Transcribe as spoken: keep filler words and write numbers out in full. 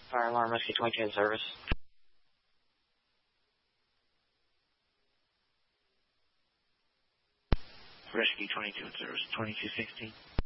Fire alarm, Rescue twenty-two in service. Rescue twenty-two in service, twenty-two sixteen.